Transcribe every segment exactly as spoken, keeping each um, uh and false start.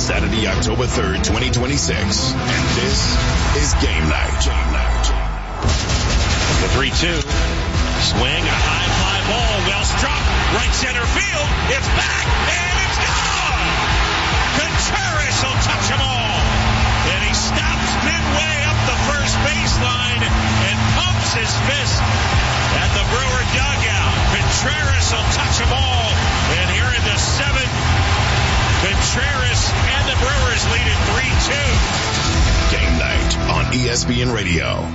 Saturday, October third, twenty twenty-six. And this is Game Night. Game Night. The three two. Swing, a high fly ball, well struck, right center field. It's back, and it's gone! Contreras will touch them all. And he stops midway up the first baseline and pumps his fist at the Brewer dugout. Contreras will touch them all. And here in the seventh, Contreras and the Brewers lead it three two. Game Night on E S P N Radio.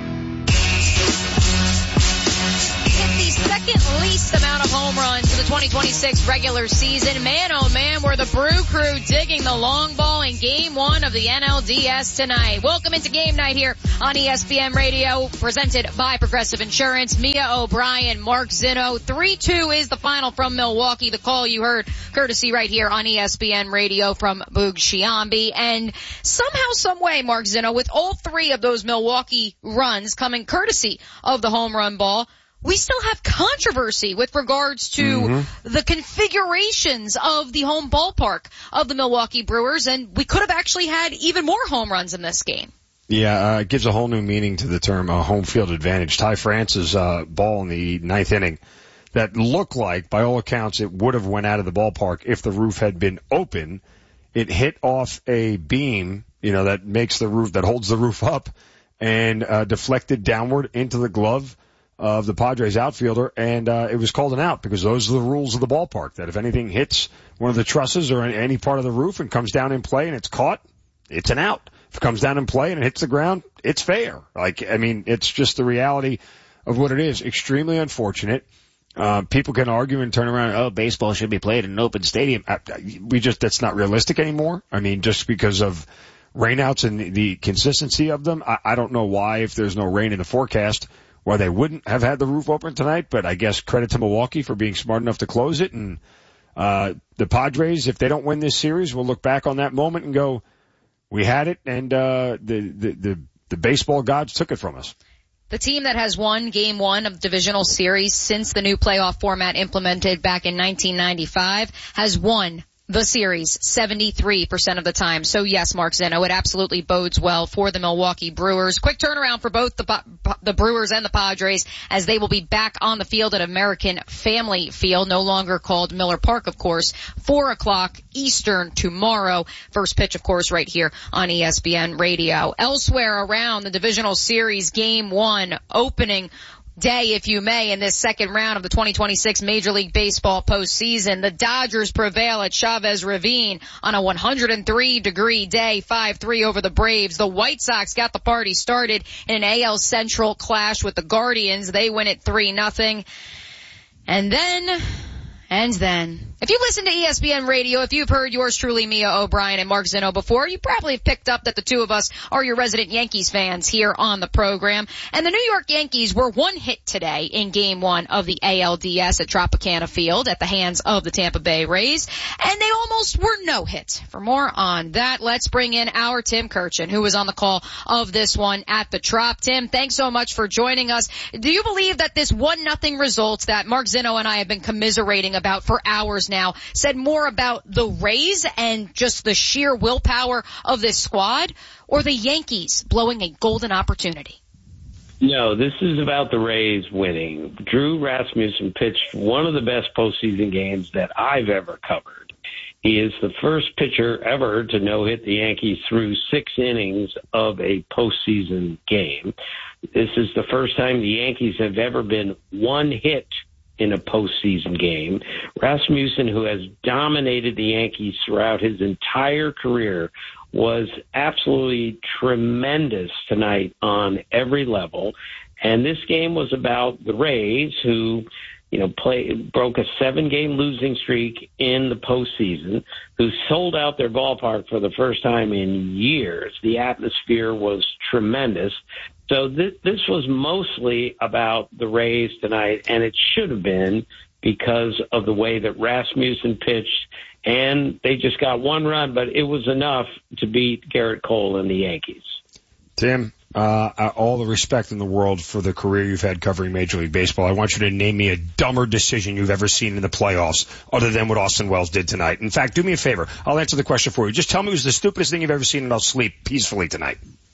Second least amount of home runs in the twenty twenty-six regular season. Man, oh man, were the Brew Crew digging the long ball in game one of the N L D S tonight. Welcome into Game Night here on E S P N Radio, presented by Progressive Insurance. Mia O'Brien, Mark Zinno. three two is the final from Milwaukee. The call you heard courtesy right here on E S P N Radio from Boog Sciambi. And somehow, some way, Mark Zinno, with all three of those Milwaukee runs coming courtesy of the home run ball, we still have controversy with regards to mm-hmm. the configurations of the home ballpark of the Milwaukee Brewers, and we could have actually had even more home runs in this game. Yeah, uh, it gives a whole new meaning to the term uh, home field advantage. Ty France's uh, ball in the ninth inning that looked like, by all accounts, it would have went out of the ballpark if the roof had been open. It hit off a beam, you know, that makes the roof, that holds the roof up, and uh, deflected downward into the glove of the Padres outfielder, and uh, it was called an out because those are the rules of the ballpark, that if anything hits one of the trusses or any part of the roof and comes down in play and it's caught, it's an out. If it comes down in play and it hits the ground, it's fair. Like, I mean, it's just the reality of what it is. Extremely unfortunate. Uh, people can argue and turn around, oh, baseball should be played in an open stadium. I, I, we just, that's not realistic anymore. I mean, just because of rainouts and the, the consistency of them, I, I don't know why, if there's no rain in the forecast, why they wouldn't have had the roof open tonight, but I guess credit to Milwaukee for being smart enough to close it. And uh the Padres, if they don't win this series, will look back on that moment and go, we had it, and uh the the the, the baseball gods took it from us. The team that has won game one of the divisional series since the new playoff format implemented back in nineteen ninety-five has won the series seventy-three percent of the time. So yes, Mark Zinno, it absolutely bodes well for the Milwaukee Brewers. Quick turnaround for both the the Brewers and the Padres, as they will be back on the field at American Family Field, no longer called Miller Park, of course. Four o'clock Eastern tomorrow. First pitch, of course, right here on E S P N Radio. Elsewhere around the divisional series, game one opening day, if you may, in this second round of the twenty twenty-six Major League Baseball postseason. The Dodgers prevail at Chavez Ravine on a one hundred three degree day, five three over the Braves. The White Sox got the party started in an A L Central clash with the Guardians. They win it three nothing. And then, and then, if you listen to E S P N Radio, if you've heard yours truly, Mia O'Brien and Mark Zinno, before, you probably have picked up that the two of us are your resident Yankees fans here on the program. And the New York Yankees were one hit today in game one of the A L D S at Tropicana Field at the hands of the Tampa Bay Rays. And they almost were no hit. For more on that, let's bring in our Tim Kurkjian, who was on the call of this one at the Trop. Tim, thanks so much for joining us. Do you believe that this one nothing result that Mark Zinno and I have been commiserating about for hours now said more about the Rays and just the sheer willpower of this squad, or the Yankees blowing a golden opportunity? No, this is about the Rays winning. Drew Rasmussen pitched one of the best postseason games that I've ever covered. He is the first pitcher ever to no-hit the Yankees through six innings of a postseason game. This is the first time the Yankees have ever been one hit in a postseason game. Rasmussen, who has dominated the Yankees throughout his entire career, was absolutely tremendous tonight on every level. And this game was about the Rays, who, you know, play, broke a seven-game losing streak in the postseason, who sold out their ballpark for the first time in years. The atmosphere was tremendous. So th- this was mostly about the Rays tonight, and it should have been because of the way that Rasmussen pitched, and they just got one run, but it was enough to beat Garrett Cole and the Yankees. Tim, uh, all the respect in the world for the career you've had covering Major League Baseball. I want you to name me a dumber decision you've ever seen in the playoffs other than what Austin Wells did tonight. In fact, do me a favor. I'll answer the question for you. Just tell me it was the stupidest thing you've ever seen and I'll sleep peacefully tonight.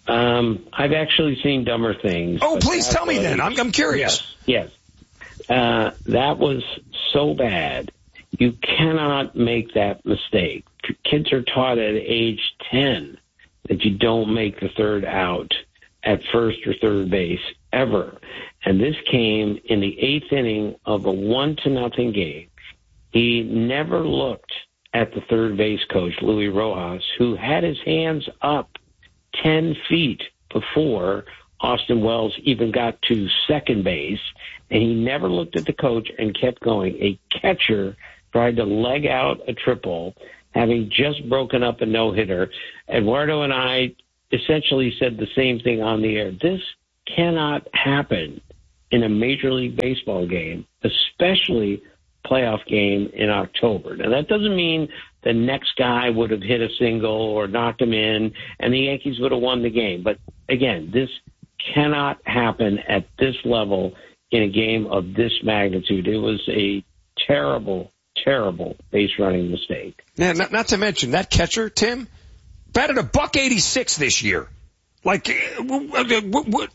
Um, I've actually seen dumber things. Oh, please tell me then. I'm, I'm curious. Yes. yes. Uh, that was so bad. You cannot make that mistake. Kids are taught at age ten that you don't make the third out at first or third base ever. And this came in the eighth inning of a one to nothing game. He never looked at the third base coach, Luis Rojas, who had his hands up ten feet before Austin Wells even got to second base. And he never looked at the coach and kept going. A catcher tried to leg out a triple, having just broken up a no-hitter. Eduardo and I essentially said the same thing on the air. This cannot happen in a Major League Baseball game, especially playoff game in October. Now, that doesn't mean the next guy would have hit a single or knocked him in and the Yankees would have won the game. But, again, this cannot happen at this level in a game of this magnitude. It was a terrible terrible base running mistake. Yeah, not, not to mention that catcher, Tim, batted a buck eighty-six this year. Like, what, what, what,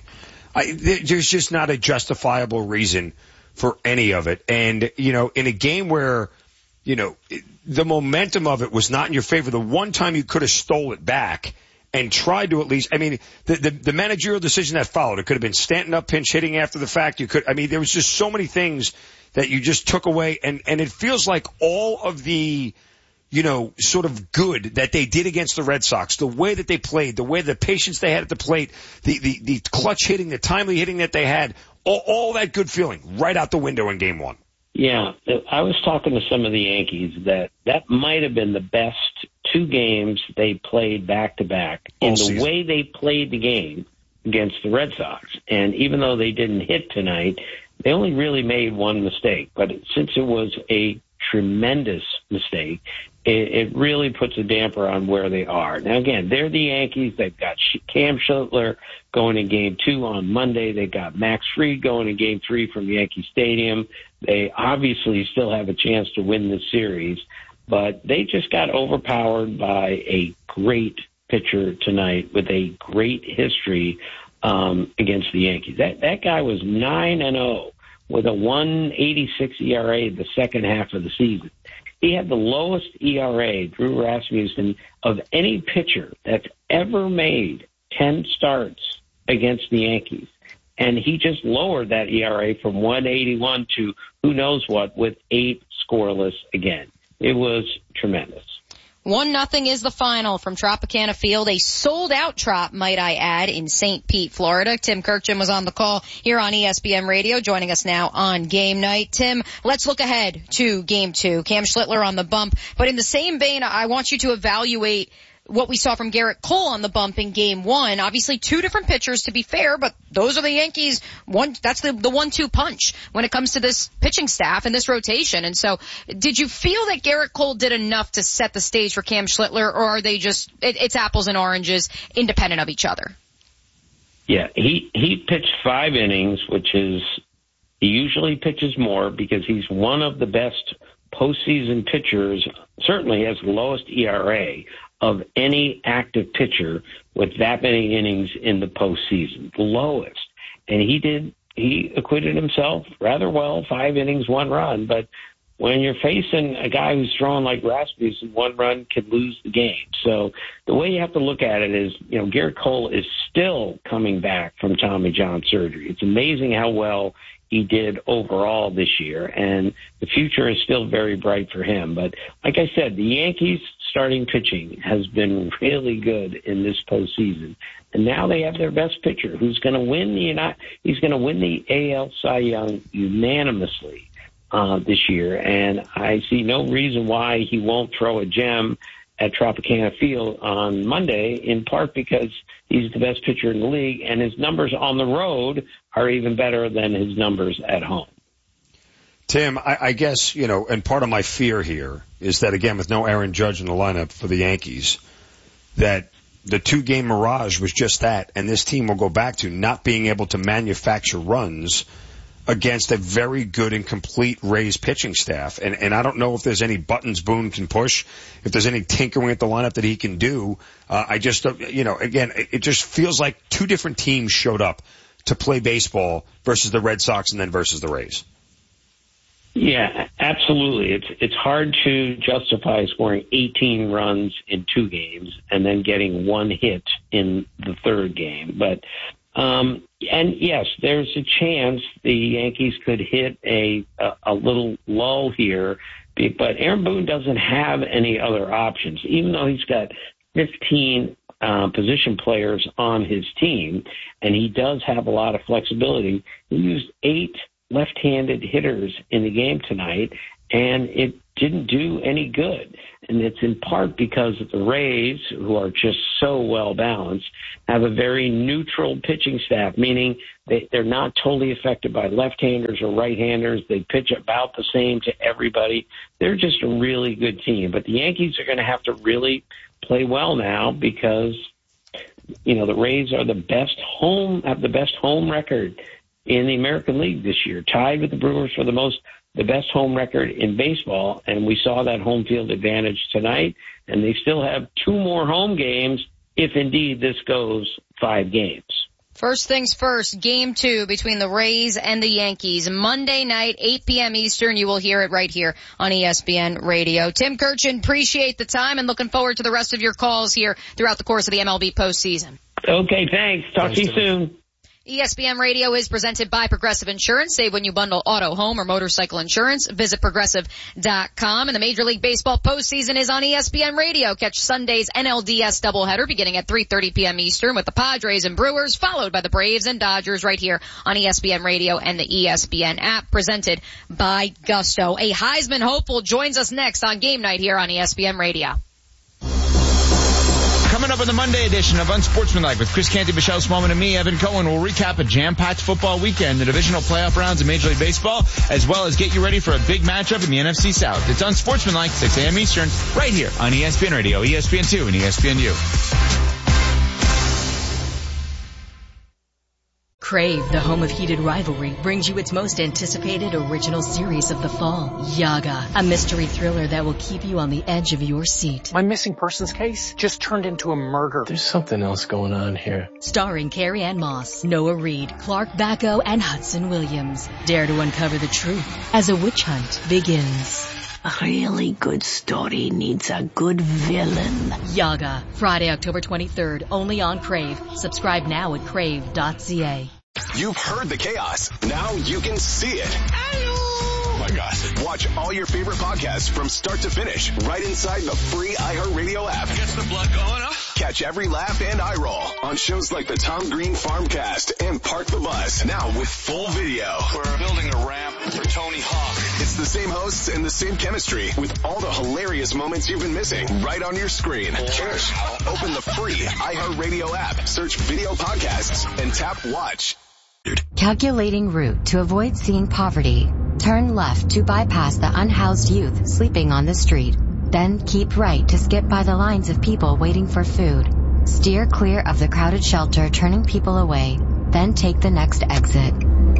I, there's just not a justifiable reason for any of it. And, you know, in a game where, you know, the momentum of it was not in your favor, the one time you could have stole it back and tried to at least, I mean, the, the, the managerial decision that followed, it could have been Stanton up pinch hitting after the fact. You could, I mean, there was just so many things that you just took away, and, and it feels like all of the, you know, sort of good that they did against the Red Sox, the way that they played, the way the patience they had at the plate, the, the, the clutch hitting, the timely hitting that they had, all, all that good feeling right out the window in game one. Yeah, I was talking to some of the Yankees that that might have been the best two games they played back to back in the season. way they played the game against the Red Sox. And even though they didn't hit tonight, they only really made one mistake, but since it was a tremendous mistake, it, it really puts a damper on where they are. Now, again, they're the Yankees. They've got Cam Schlittler going in game two on Monday. They got Max Fried going in game three from Yankee Stadium. They obviously still have a chance to win this series, but they just got overpowered by a great pitcher tonight with a great history Um, against the Yankees. That that guy was nine and zero with a one eighty-six E R A the second half of the season. He had the lowest E R A, Drew Rasmussen, of any pitcher that's ever made ten starts against the Yankees, and he just lowered that E R A from one eighty-one to who knows what with eight scoreless again. It was tremendous. One nothing is the final from Tropicana Field, a sold-out Trop, might I add, in Saint Pete, Florida. Tim Kirkjian was on the call here on E S P N Radio, joining us now on Game Night. Tim, let's look ahead to Game two. Cam Schlittler on the bump, but in the same vein, I want you to evaluate what we saw from Garrett Cole on the bump in game one. Obviously two different pitchers, to be fair, but those are the Yankees. One, that's the, the one two punch when it comes to this pitching staff and this rotation. And so did you feel that Garrett Cole did enough to set the stage for Cam Schlittler, or are they just, it, it's apples and oranges independent of each other? Yeah, he, he pitched five innings, which is, he usually pitches more because he's one of the best postseason pitchers, certainly has the lowest E R A of any active pitcher with that many innings in the postseason, the lowest. And he did, he acquitted himself rather well, five innings, one run. But when you're facing a guy who's throwing like Rasmussen, one run could lose the game. So the way you have to look at it is, you know, Garrett Cole is still coming back from Tommy John surgery. It's amazing how well he did overall this year, and the future is still very bright for him. But like I said, the Yankees starting pitching has been really good in this postseason, and now they have their best pitcher, who's going to win the he's going to win the A L Cy Young unanimously uh, this year, and I see no reason why he won't throw a gem at Tropicana Field on Monday, in part because he's the best pitcher in the league, and his numbers on the road are even better than his numbers at home. Tim, I, I guess, you know, and part of my fear here is that, again, with no Aaron Judge in the lineup for the Yankees, that the two-game mirage was just that, and this team will go back to not being able to manufacture runs against a very good and complete Rays pitching staff. And, and I don't know if there's any buttons Boone can push, if there's any tinkering at the lineup that he can do. Uh, I just, you know, again, it, it just feels like two different teams showed up to play baseball versus the Red Sox and then versus the Rays. Yeah, absolutely. It's it's hard to justify scoring eighteen runs in two games and then getting one hit in the third game. But um, and yes, there's a chance the Yankees could hit a a, a little lull here. But Aaron Boone doesn't have any other options, even though he's got fifteen uh, position players on his team, and he does have a lot of flexibility. He used eight left-handed hitters in the game tonight, and it didn't do any good. And it's in part because the Rays, who are just so well-balanced, have a very neutral pitching staff, meaning they, they're not totally affected by left-handers or right-handers. They pitch about the same to everybody. They're just a really good team. But the Yankees are going to have to really play well now because, you know, the Rays are the best home, have the best home record in the American League this year, tied with the Brewers for the most, the best home record in baseball. And we saw that home field advantage tonight, and they still have two more home games if indeed this goes five games. First things first, game two between the Rays and the Yankees. Monday night, eight p.m. Eastern. You will hear it right here on E S P N Radio. Tim Kurkjian, appreciate the time and looking forward to the rest of your calls here throughout the course of the M L B postseason. Okay, thanks. Talk Thanks, to you Tim. soon. E S P N Radio is presented by Progressive Insurance. Save when you bundle auto, home, or motorcycle insurance. Visit progressive dot com. And the Major League Baseball postseason is on E S P N Radio. Catch Sunday's N L D S doubleheader beginning at three thirty p.m. Eastern with the Padres and Brewers, followed by the Braves and Dodgers right here on E S P N Radio and the E S P N app, presented by Gusto. A Heisman hopeful joins us next on Game Night here on E S P N Radio. Coming up in the Monday edition of Unsportsmanlike with Chris Canty, Michelle Smallman, and me, Evan Cohen, we'll recap a jam-packed football weekend, the divisional playoff rounds of Major League Baseball, as well as get you ready for a big matchup in the N F C South. It's Unsportsmanlike, six a.m. Eastern, right here on E S P N Radio, E S P N two, and E S P N U. Crave, the home of heated rivalry, brings you its most anticipated original series of the fall, Yaga, a mystery thriller that will keep you on the edge of your seat. My missing persons case just turned into a murder. There's something else going on here. Starring Carrie Ann Moss, Noah Reid, Clark Bacco, and Hudson Williams. Dare to uncover the truth as a witch hunt begins. A really good story needs a good villain. Yaga, Friday, October twenty-third, only on Crave. Subscribe now at crave dot c a. You've heard the chaos. Now you can see it. Oh my gosh. Watch all your favorite podcasts from start to finish right inside the free iHeartRadio app. Gets the blood going, huh? Catch every laugh and eye roll on shows like the Tom Green Farmcast and Park the Bus. Now with full video. We're building a ramp for Tony Hawk. It's the same hosts and the same chemistry with all the hilarious moments you've been missing right on your screen. Cheers. Open the free iHeartRadio app, search video podcasts, and tap watch. Calculating route to avoid seeing poverty. Turn left to bypass the unhoused youth sleeping on the street. Then keep right to skip by the lines of people waiting for food. Steer clear of the crowded shelter turning people away. Then take the next exit.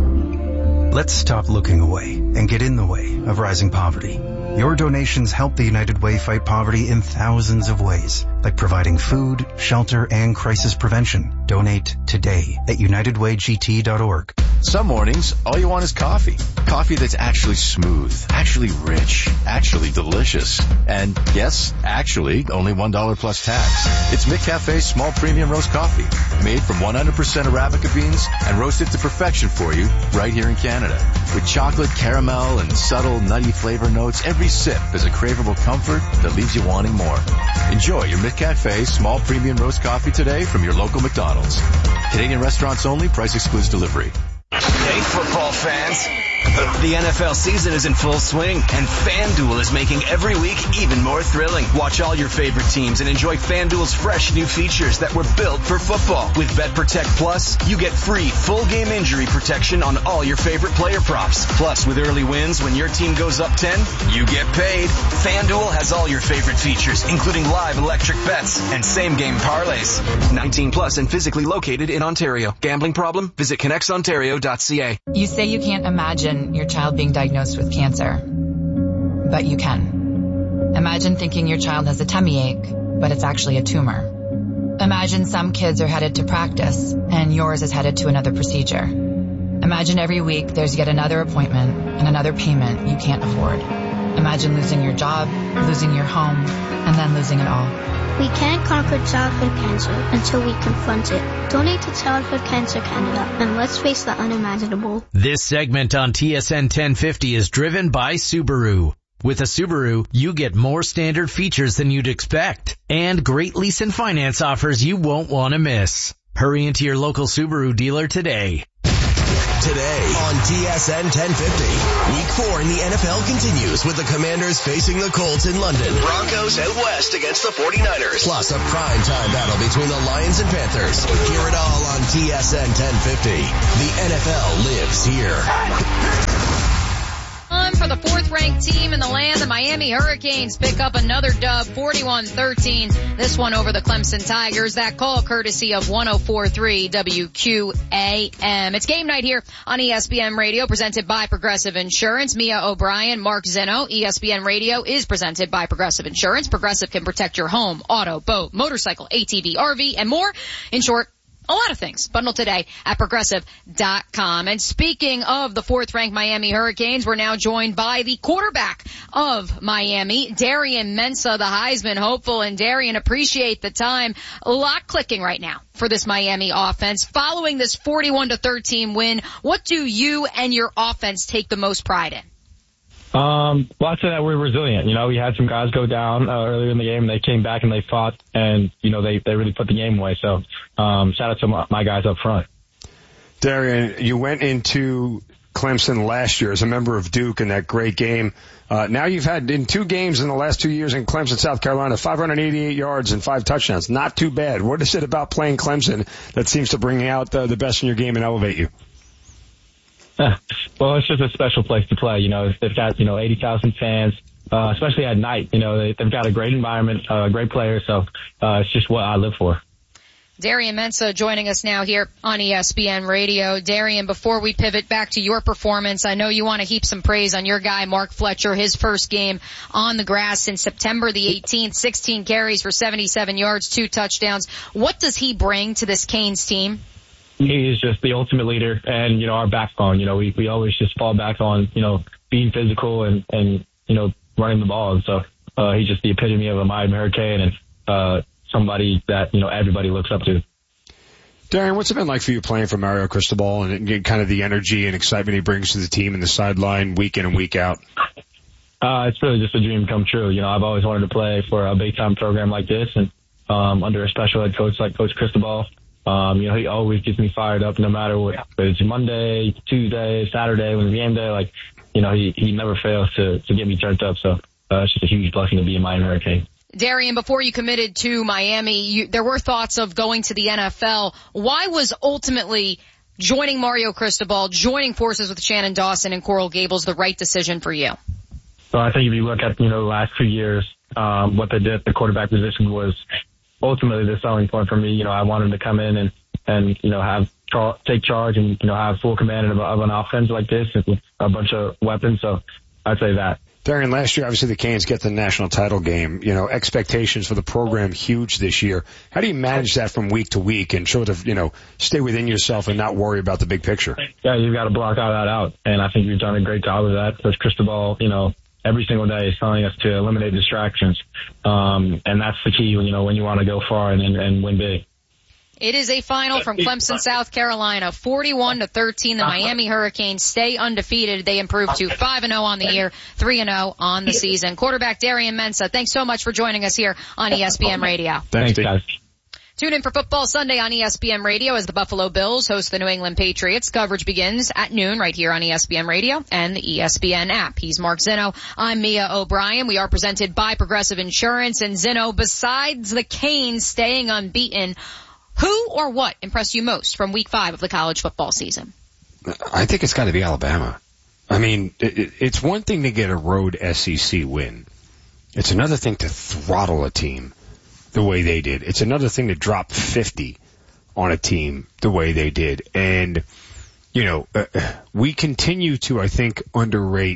Let's stop looking away and get in the way of rising poverty. Your donations help the United Way fight poverty in thousands of ways, like providing food, shelter, and crisis prevention. Donate today at united way g t dot org. Some mornings, all you want is coffee. Coffee that's actually smooth, actually rich, actually delicious. And yes, actually, only one dollar plus tax. It's McCafe's small premium roast coffee, made from one hundred percent Arabica beans and roasted to perfection for you right here in Canada. With chocolate, caramel, and subtle nutty flavor notes, every sip is a craveable comfort that leaves you wanting more. Enjoy your McCafe small premium roast coffee today from your local McDonald's. Canadian restaurants only, price excludes delivery. Hey, football fans. The N F L season is in full swing, and FanDuel is making every week even more thrilling. Watch all your favorite teams and enjoy FanDuel's fresh new features that were built for football. With BetProtect Plus, you get free full game injury protection on all your favorite player props. Plus, with early wins when your team goes up ten, you get paid. FanDuel has all your favorite features, including live electric bets and same-game parlays. nineteen plus and physically located in Ontario. Gambling problem? Visit connects ontario dot c a. You say you can't imagine your child being diagnosed with cancer, but you can. Imagine thinking your child has a tummy ache, but it's actually a tumor. Imagine some kids are headed to practice, and yours is headed to another procedure. Imagine every week there's yet another appointment and another payment you can't afford. Imagine losing your job, losing your home, and then losing it all. We can't conquer childhood cancer until we confront it. Donate to Childhood Cancer Canada, and let's face the unimaginable. This segment on T S N ten fifty is driven by Subaru. With a Subaru, you get more standard features than you'd expect, and great lease and finance offers you won't want to miss. Hurry into your local Subaru dealer today. Today on T S N ten fifty. Week four in the N F L continues with the Commanders facing the Colts in London. Broncos out west against the forty-niners. Plus a primetime battle between the Lions and Panthers. Hear it all on T S N ten fifty. The N F L lives here. For the fourth-ranked team in the land, the Miami Hurricanes pick up another dub, forty-one thirteen. This one over the Clemson Tigers. That call courtesy of one oh four point three W Q A M. It's game night here on E S P N Radio, presented by Progressive Insurance. Mia O'Brien, Mark Zeno. E S P N Radio is presented by Progressive Insurance. Progressive can protect your home, auto, boat, motorcycle, A T V, R V, and more. In short, a lot of things. Bundle today at progressive dot com. And speaking of the fourth-ranked Miami Hurricanes, we're now joined by the quarterback of Miami, Darian Mensah, the Heisman hopeful. And Darian, appreciate the time. A lot clicking right now for this Miami offense. Following this forty-one to thirteen win, what do you and your offense take the most pride in? Um, well, I'd say that we're resilient. You know, we had some guys go down uh, earlier in the game, and they came back and they fought, and, you know, they, they really put the game away. So, um, shout out to my, my guys up front. Darian, you went into Clemson last year as a member of Duke in that great game. Uh, now you've had in two games in the last two years in Clemson, South Carolina, five hundred eighty-eight yards and five touchdowns. Not too bad. What is it about playing Clemson that seems to bring out uh, the best in your game and elevate you? Well, it's just a special place to play. You know, they've got, you know, eighty thousand fans, uh, especially at night. You know, they, they've got a great environment, uh, great players. So, uh, it's just what I live for. Darian Mensah joining us now here on E S P N Radio. Darian, before we pivot back to your performance, I know you want to heap some praise on your guy, Mark Fletcher, his first game on the grass since September the eighteenth, sixteen carries for seventy-seven yards, two touchdowns. What does he bring to this Canes team? He is just the ultimate leader and, you know, our backbone. You know, we, we always just fall back on, you know, being physical and, and, you know, running the ball. And so, uh, he's just the epitome of a Miami Hurricane and, uh, somebody that, you know, everybody looks up to. Darian, what's it been like for you playing for Mario Cristobal and kind of the energy and excitement he brings to the team and the sideline week in and week out? Uh, it's really just a dream come true. You know, I've always wanted to play for a big time program like this and, um, under a special head coach like Coach Cristobal. Um, you know, he always gets me fired up no matter what. Whether it's Monday, Tuesday, Saturday, when it's game day, like, you know, he, he never fails to, to get me turned up. So, uh, it's just a huge blessing to be a Miami Hurricane. Darian, before you committed to Miami, you, there were thoughts of going to the N F L. Why was ultimately joining Mario Cristobal, joining forces with Shannon Dawson and Coral Gables the right decision for you? So I think if you look at, you know, the last few years, um, what they did at the quarterback position was ultimately the selling point for me. You know, I wanted to come in and, and, you know, have, char- take charge and, you know, have full command of, of an offense like this with a bunch of weapons. So I'd say that. Darian, last year, obviously the Canes get the national title game. You know, expectations for the program huge this year. How do you manage that from week to week and sort of, you know, stay within yourself and not worry about the big picture? Yeah, you've got to block all that out. And I think we've done a great job of that. Coach Cristobal, you know, every single day is telling us to eliminate distractions. Um, and that's the key, you know, when you want to go far and, and, and win big. It is a final from Clemson, South Carolina, forty-one to thirteen. The Miami Hurricanes stay undefeated. They improve to five and oh on the year, three and oh on the season. Quarterback Darian Mensah, thanks so much for joining us here on E S P N Radio. Thanks, guys. Tune in for Football Sunday on E S P N Radio as the Buffalo Bills host the New England Patriots. Coverage begins at noon right here on E S P N Radio and the E S P N app. He's Mark Zinno. I'm Mia O'Brien. We are presented by Progressive Insurance. And Zinno, besides the Canes staying unbeaten, who or what impressed you most from week five of the college football season? I think it's got to be Alabama. I mean, it, it's one thing to get a road S E C win. It's another thing to throttle a team the way they did. It's another thing to drop fifty on a team the way they did. And, you know, uh, we continue to, I think, underrate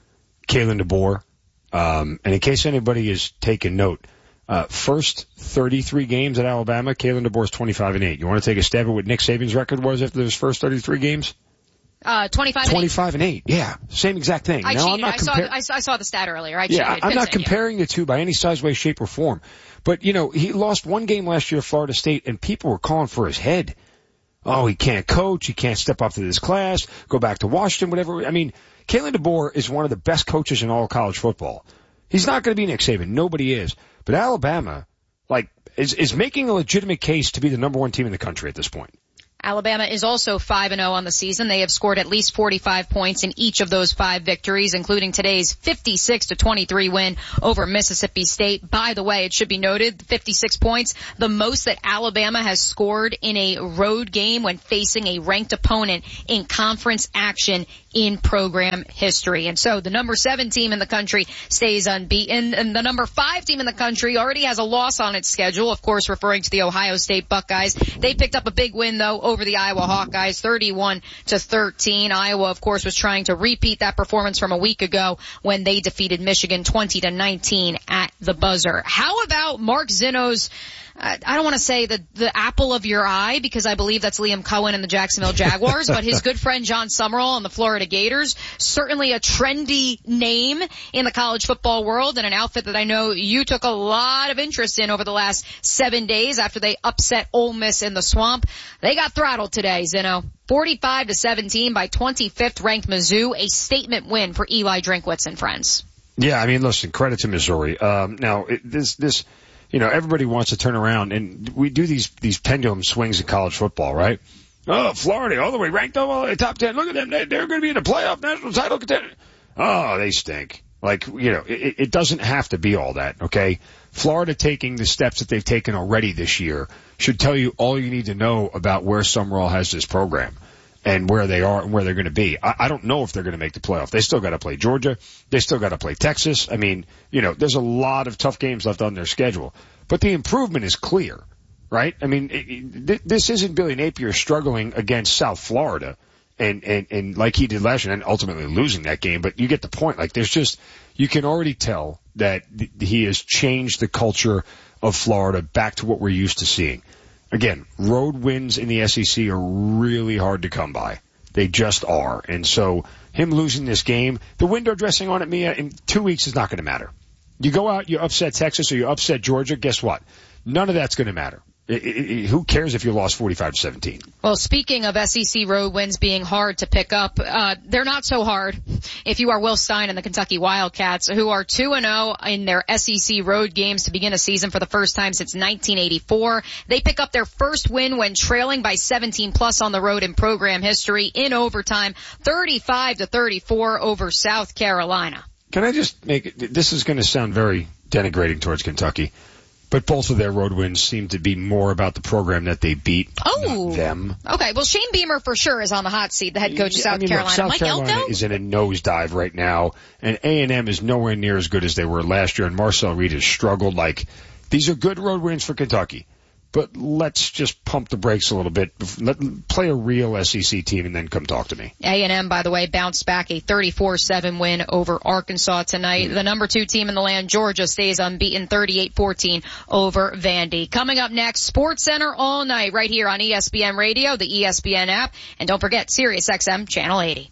Kalen DeBoer. Um, and in case anybody is taking note, uh, first thirty-three games at Alabama, Kalen DeBoer's twenty-five and eight. You want to take a stab at what Nick Saban's record was after his first thirty-three games? Uh, twenty-five and eight. twenty-five and eight. Yeah. Same exact thing. I now, cheated. I'm not I, saw, compar- I, saw, I saw the stat earlier. I yeah, cheated. I'm not Continue. comparing the two by any size, way, shape, or form. But, you know, he lost one game last year at Florida State, and people were calling for his head. Oh, he can't coach. He can't step up to this class. Go back to Washington, whatever. I mean, Kalen DeBoer is one of the best coaches in all of college football. He's not going to be Nick Saban. Nobody is. But Alabama, like, is, is making a legitimate case to be the number one team in the country at this point. Alabama is also five and oh on the season. They have scored at least forty-five points in each of those five victories, including today's fifty-six to twenty-three win over Mississippi State. By the way, it should be noted, fifty-six points, the most that Alabama has scored in a road game when facing a ranked opponent in conference action in program history. And so the number seven team in the country stays unbeaten, and the number five team in the country already has a loss on its schedule, of course referring to the Ohio State Buckeyes. They picked up a big win, though, over the Iowa Hawkeyes, thirty-one to thirteen. Iowa, of course, was trying to repeat that performance from a week ago when they defeated Michigan twenty to nineteen at the buzzer. How about Mark Zinno's, uh, I don't want to say the, the apple of your eye, because I believe that's Liam Cohen and the Jacksonville Jaguars, but his good friend John Summerall and the Florida Gators, certainly a trendy name in the college football world, and an outfit that I know you took a lot of interest in over the last seven days after they upset Ole Miss in the Swamp. They got throttled today, Zinno. forty-five to seventeen by twenty-fifth ranked Mizzou, a statement win for Eli Drinkwitz and friends. Yeah, I mean, listen, credit to Missouri. Um, now, it, this, this, you know, everybody wants to turn around, and we do these, these pendulum swings in college football, right? Oh, Florida, all the way ranked all the way top ten. Look at them. They, they're going to be in the playoff national title contender. Oh, they stink. Like, you know, it, it doesn't have to be all that, okay? Florida taking the steps that they've taken already this year should tell you all you need to know about where Summerall has this program and where they are and where they're going to be. I, I don't know if they're going to make the playoff. They still got to play Georgia. They still got to play Texas. I mean, you know, there's a lot of tough games left on their schedule. But the improvement is clear, right? I mean, it, it, this isn't Billy Napier struggling against South Florida and, and, and like he did last year and ultimately losing that game. But you get the point. Like, there's just, you can already tell that th- he has changed the culture of Florida back to what we're used to seeing. Again, road wins in the S E C are really hard to come by. They just are. And so him losing this game, the window dressing on it, Mia, in two weeks is not going to matter. You go out, you upset Texas or you upset Georgia, guess what? None of that's going to matter. It, it, it, who cares if you lost forty-five to seventeen? Well, speaking of S E C road wins being hard to pick up, uh, they're not so hard if you are Will Stein and the Kentucky Wildcats, who are two and oh in their S E C road games to begin a season for the first time since nineteen eighty-four. They pick up their first win when trailing by seventeen plus on the road in program history in overtime, thirty-five to thirty-four over South Carolina. Can I just make it, this is going to sound very denigrating towards Kentucky, but both of their road wins seem to be more about the program that they beat, oh. not them. Okay, well, Shane Beamer for sure is on the hot seat, the head coach of South I mean, Carolina. Look, South Mike Carolina Elko? is in a nosedive right now, and A and M is nowhere near as good as they were last year, and Marcel Reed has struggled. Like, these are good road wins for Kentucky. But let's just pump the brakes a little bit. Let, play a real S E C team and then come talk to me. A and M, by the way, bounced back a thirty-four seven win over Arkansas tonight. Mm. The number two team in the land, Georgia, stays unbeaten thirty-eight fourteen over Vandy. Coming up next, Sports Center all night right here on E S P N Radio, the E S P N app, and don't forget Sirius X M Channel eighty.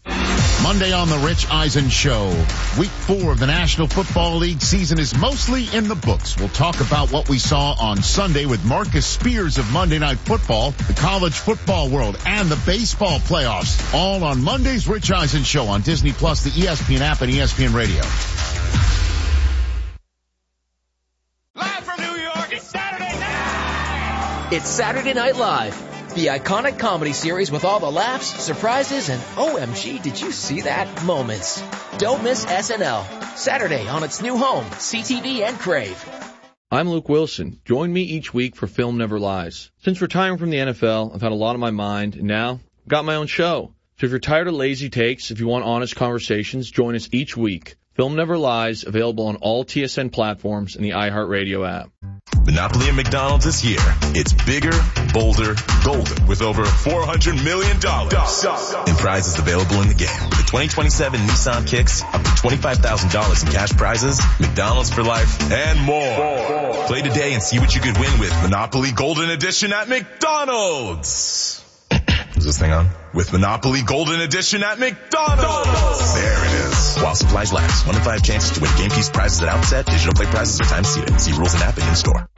Monday on the Rich Eisen Show. Week four of the National Football League season is mostly in the books. We'll talk about what we saw on Sunday with Marcus Spears of Monday Night Football, the college football world, and the baseball playoffs. All on Monday's Rich Eisen Show on Disney Plus, the E S P N app, and E S P N Radio. Live from New York, it's Saturday night! It's Saturday Night Live, the iconic comedy series with all the laughs, surprises, and O M G, did you see that moments. Don't miss S N L, Saturday on its new home, C T V and Crave. I'm Luke Wilson. Join me each week for Film Never Lies. Since retiring from the N F L, I've had a lot on my mind, and now I've got my own show. So if you're tired of lazy takes, if you want honest conversations, join us each week. Film Never Lies, available on all T S N platforms and the iHeartRadio app. Monopoly at McDonald's is here. It's bigger, bolder, golden, with over four hundred million dollars in prizes available in the game. With the twenty twenty-seven Nissan Kicks, up to twenty-five thousand dollars in cash prizes, McDonald's for life, and more. Play today and see what you could win with Monopoly Golden Edition at McDonald's. Is this thing on? With Monopoly Golden Edition at McDonald's. There it is. While supplies last. One in five chances to win game piece prizes at outset. Digital play prizes are time seated. See rules and app and in-store.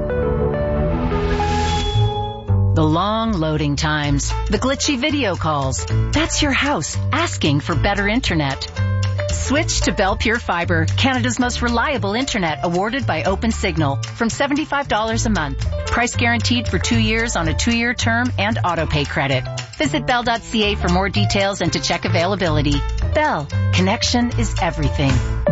The long loading times. The glitchy video calls. That's your house asking for better internet. Switch to Bell Pure Fiber, Canada's most reliable internet, awarded by OpenSignal, from seventy-five dollars a month. Price guaranteed for two years on a two-year term and auto-pay credit. Visit bell dot c a for more details and to check availability. Bell, connection is everything.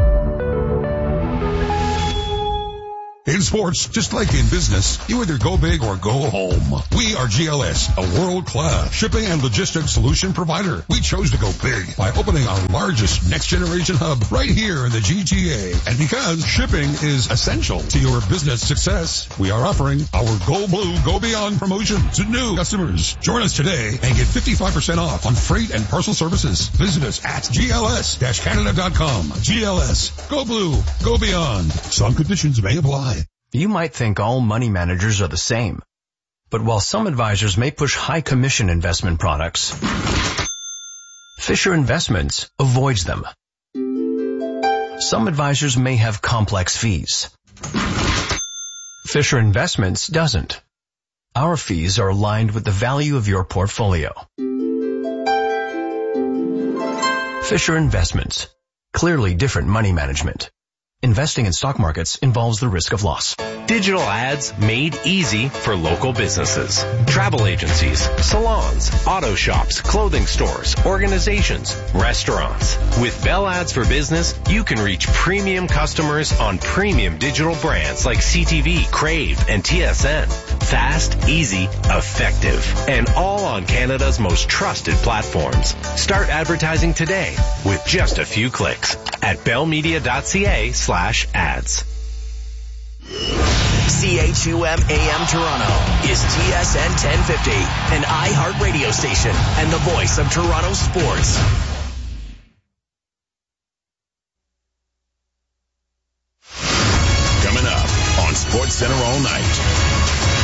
In sports, just like in business, you either go big or go home. We are G L S, a world-class shipping and logistics solution provider. We chose to go big by opening our largest next-generation hub right here in the G T A. And because shipping is essential to your business success, we are offering our Go Blue, Go Beyond promotion to new customers. Join us today and get fifty-five percent off on freight and parcel services. Visit us at G L S Canada dot com. G L S, Go Blue, Go Beyond. Some conditions may apply. You might think all money managers are the same. But while some advisors may push high commission investment products, Fisher Investments avoids them. Some advisors may have complex fees. Fisher Investments doesn't. Our fees are aligned with the value of your portfolio. Fisher Investments. Clearly different money management. Investing in stock markets involves the risk of loss. Digital ads made easy for local businesses. Travel agencies, salons, auto shops, clothing stores, organizations, restaurants. With Bell Ads for Business, you can reach premium customers on premium digital brands like C T V, Crave, and T S N. Fast, easy, effective, and all on Canada's most trusted platforms. Start advertising today with just a few clicks at bellmedia dot c a slash ads. C H U M A M Toronto is T S N ten fifty, an iHeart radio station and the voice of Toronto sports. Coming up on Sports Center all night.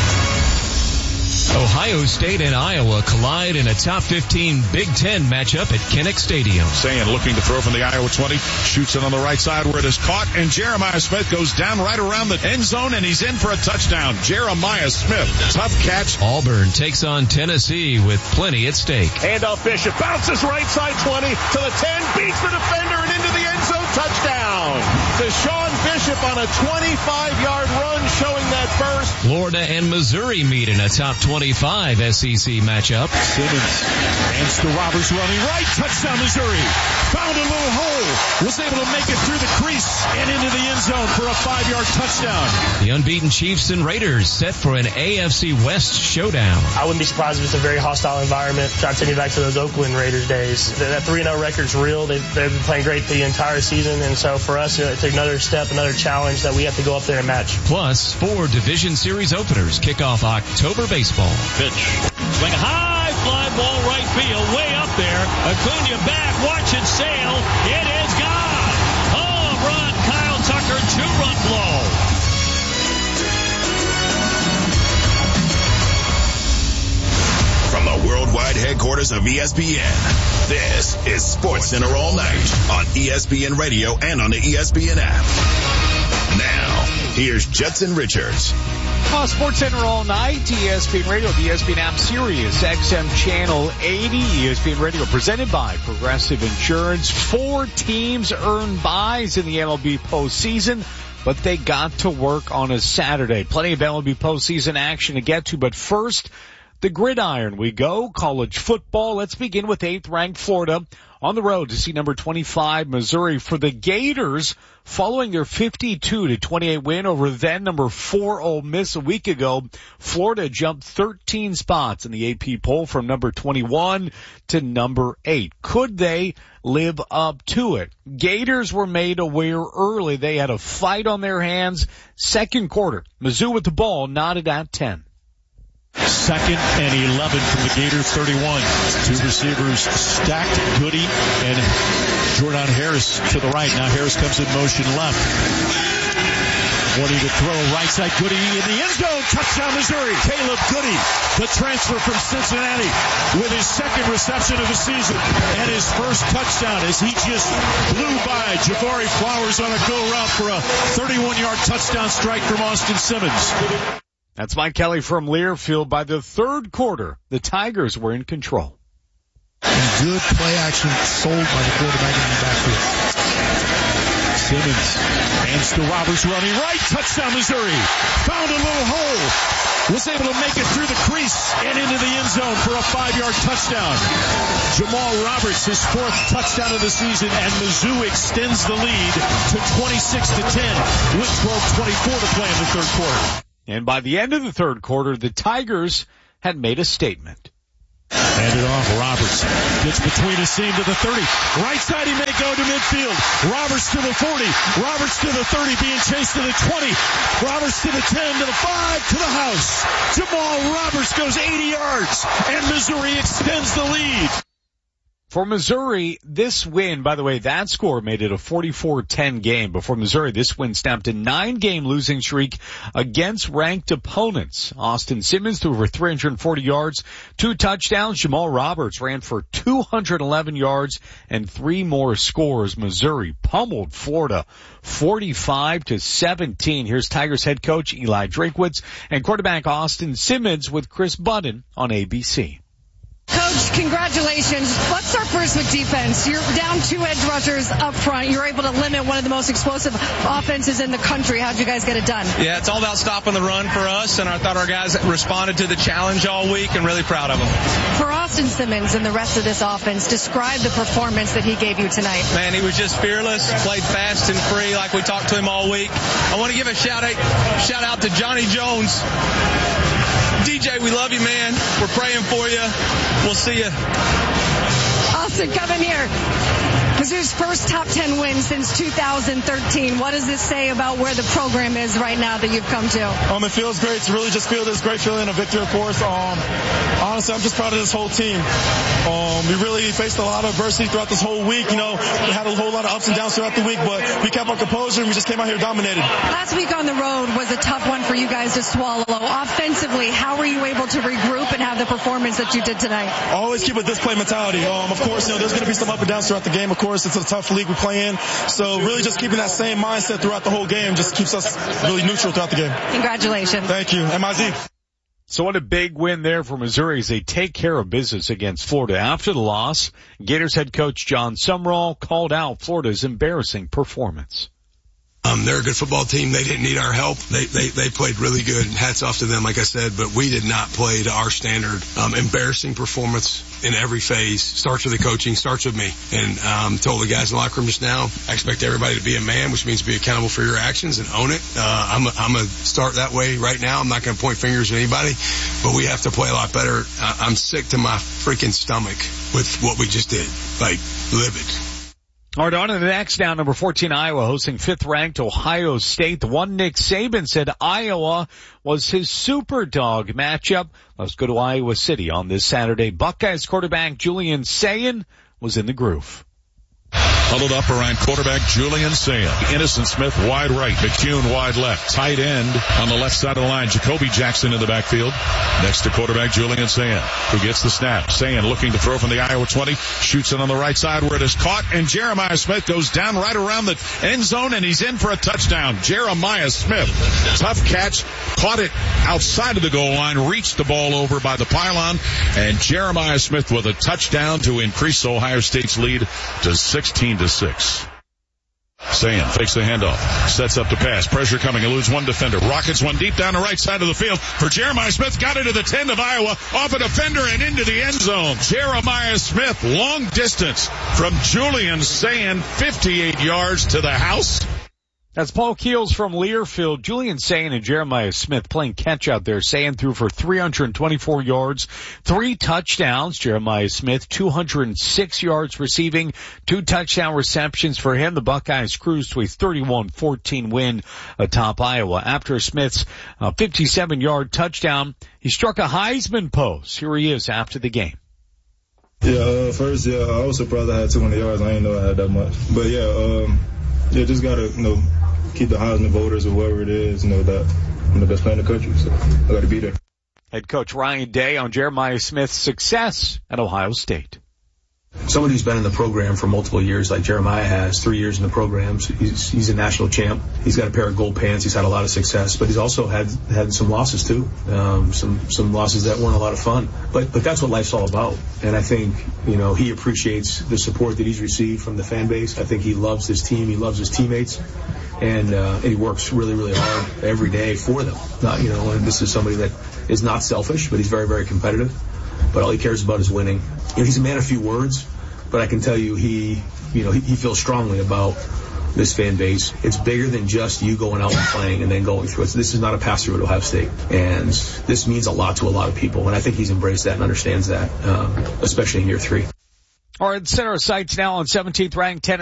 Ohio State and Iowa collide in a top fifteen Big Ten matchup at Kinnick Stadium. Sayin looking to throw from the Iowa twenty, shoots it on the right side where it is caught, and Jeremiah Smith goes down right around the end zone, and he's in for a touchdown. Jeremiah Smith, tough catch. Auburn takes on Tennessee with plenty at stake. Handoff Bishop, bounces right side twenty to the ten, beats the defender and into the end zone, touchdown. Deshaun Bishop on a twenty-five yard run showing that burst. Florida and Missouri meet in a top twenty-five S E C matchup. Simmons hands to Roberts running right, touchdown Missouri. Found a little hole, was able to make it through the crease and into the end zone for a five yard touchdown. The unbeaten Chiefs and Raiders set for an A F C West showdown. I wouldn't be surprised if it's a very hostile environment. Try to take me back to those Oakland Raiders days. That three and oh record's real. They've, they've been playing great the entire season, and so for us, it's another step, another challenge that we have to go up there and match. Plus, four Division Series openers kick off October baseball. Pitch. Swing high, fly ball right field, way up there. Acuna back, watch it sail. It is gone. Home run, Kyle Tucker, two-run blow. From the worldwide headquarters of E S P N, this is Sports Center all night on E S P N Radio and on the E S P N app. Now, here's Judson Richards. On Sports Center all night, E S P N Radio, the E S P N app, Sirius X M Channel eighty, E S P N Radio, presented by Progressive Insurance. Four teams earn buys in the M L B postseason. but they got to work on a Saturday. Plenty of L M B postseason action to get to, but first, the gridiron we go. College football. Let's begin with eighth ranked Florida on the road to see number twenty-five Missouri. For the Gators, following their fifty-two to twenty-eight win over then number four Ole Miss a week ago, Florida jumped thirteen spots in the A P poll from number twenty-one to number eight. Could they live up to it? Gators were made aware early. They had a fight on their hands. Second quarter, Mizzou with the ball, knotted at ten. Second and eleven from the Gators thirty-one. Two receivers stacked, Goody and Jordan Harris to the right. Now Harris comes in motion left. Wanting to throw right side, Goody in the end zone. Touchdown Missouri. Caleb Goody, the transfer from Cincinnati, with his second reception of the season and his first touchdown as he just blew by Jabari Flowers on a go route for a thirty-one yard touchdown strike from Austin Simmons. That's Mike Kelly from Learfield. By the third quarter, the Tigers were in control. And good play action sold by the quarterback in the backfield. Simmons hands to Roberts running right. Touchdown Missouri. Found a little hole. Was able to make it through the crease and into the end zone for a five-yard touchdown. Jamal Roberts, his fourth touchdown of the season, and Mizzou extends the lead to twenty-six to ten with twelve twenty-four to play in the third quarter. And by the end of the third quarter, the Tigers had made a statement. Handed off, Roberts gets between his seam to the thirty. Right side, he may go to midfield. Roberts to the forty. Roberts to the thirty, being chased to the twenty. Roberts to the ten, to the five, to the house. Jamal Roberts goes eighty yards, and Missouri extends the lead. For Missouri, this win, by the way, that score made it a forty-four ten game. But for Missouri, this win snapped a nine-game losing streak against ranked opponents. Austin Simmons threw over three hundred forty yards, two touchdowns. Jamal Roberts ran for two hundred eleven yards and three more scores. Missouri pummeled Florida forty-five to seventeen. Here's Tigers head coach Eli Drakewitz and quarterback Austin Simmons with Chris Budden on A B C. Coach, congratulations. Let's start first with defense. You're down two edge rushers up front. You're able to limit one of the most explosive offenses in the country. How'd you guys get it done? Yeah, it's all about stopping the run for us, and I thought our guys responded to the challenge all week, and really proud of them. For Austin Simmons and the rest of this offense, describe the performance that he gave you tonight. Man, he was just fearless, played fast and free like we talked to him all week. I want to give a shout out, shout out to Johnny Jones. D J, we love you, man. We're praying for you. We'll see you. Austin, come in here. Mizzou's first top ten win since two thousand thirteen. What does this say about where the program is right now that you've come to? Um, it feels great to really just feel this great feeling of victory, of course. Um, honestly, I'm just proud of this whole team. Um, we really faced a lot of adversity throughout this whole week. You know, we had a whole lot of ups and downs throughout the week, but we kept our composure and we just came out here dominated. Last week on the road was a tough one for you guys to swallow. Offensively, how were you able to regroup and have the performance that you did tonight? Always keep a display mentality. Um, of course, you know, there's going to be some up and downs throughout the game, of course. It's a tough league we play in. So really just keeping that same mindset throughout the whole game just keeps us really neutral throughout the game. Congratulations. Thank you. M I Z. So what a big win there for Missouri as they take care of business against Florida. After the loss, Gators head coach John Sumrall called out Florida's embarrassing performance. Um, they're a good football team. They didn't need our help. They, they, they played really good. Hats off to them, like I said, but we did not play to our standard. Um, embarrassing performance in every phase. Starts with the coaching, starts with me. And, um, told the guys in the locker room just now, I expect everybody to be a man, which means be accountable for your actions and own it. Uh, I'm, I'm gonna start that way right now. I'm not gonna point fingers at anybody, but we have to play a lot better. Uh, I'm sick to my freaking stomach with what we just did. Like, livid. All right, on to the next down. Number fourteen, Iowa, hosting fifth-ranked Ohio State. The one Nick Saban said Iowa was his super dog matchup. Let's go to Iowa City on this Saturday. Buckeyes quarterback Julian Sayin was in the groove. Huddled up around quarterback Julian Sayin. Innocent Smith wide right. McCune wide left. Tight end on the left side of the line. Jacoby Jackson in the backfield. Next to quarterback Julian Sayin, who gets the snap. Sayin looking to throw from the Iowa twenty. Shoots it on the right side where it is caught. And Jeremiah Smith goes down right around the end zone and he's in for a touchdown. Jeremiah Smith. Tough catch. Caught it outside of the goal line. Reached the ball over by the pylon. And Jeremiah Smith with a touchdown to increase Ohio State's lead to sixteen to six. Sayin fakes the handoff, sets up the pass, pressure coming, eludes one defender, rockets one deep down the right side of the field for Jeremiah Smith, got into the ten of Iowa, off a defender and into the end zone. Jeremiah Smith, long distance from Julian Sayin, fifty-eight yards to the house. That's Paul Keels from Learfield. Julian Sayin and Jeremiah Smith playing catch out there. Sayin threw for three hundred twenty-four yards, three touchdowns. Jeremiah Smith, two hundred six yards receiving, two touchdown receptions for him. The Buckeyes cruised to a thirty-one fourteen win atop Iowa. After Smith's uh, fifty-seven yard touchdown, he struck a Heisman pose. Here he is after the game. Yeah, uh, first, yeah, I was surprised I had two hundred yards. I didn't know I had that much. But yeah, um, yeah, just gotta, you know, keep the Heisman voters or whoever it is, you know, that I'm the best player in the country, so I got to be there. Head coach Ryan Day on Jeremiah Smith's success at Ohio State. Somebody who's been in the program for multiple years, like Jeremiah has, three years in the program. He's, he's a national champ. He's got a pair of gold pants. He's had a lot of success, but he's also had had some losses too. Um, some some losses that weren't a lot of fun. But but that's what life's all about. And I think you know he appreciates the support that he's received from the fan base. I think he loves his team. He loves his teammates. And, uh, and he works really, really hard every day for them. Not, you know, and this is somebody that is not selfish, but he's very, very competitive. But all he cares about is winning. You know, he's a man of few words, but I can tell you he, you know, he, he feels strongly about this fan base. It's bigger than just you going out and playing and then going through it. So this is not a pass-through at Ohio State. And this means a lot to a lot of people. And I think he's embraced that and understands that, uh, especially in year three. All right, let's set our sights now on seventeenth ranked Tennessee.